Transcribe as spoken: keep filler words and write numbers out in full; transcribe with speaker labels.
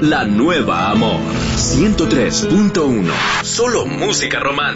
Speaker 1: La nueva Amor ciento tres punto uno. Solo música romántica.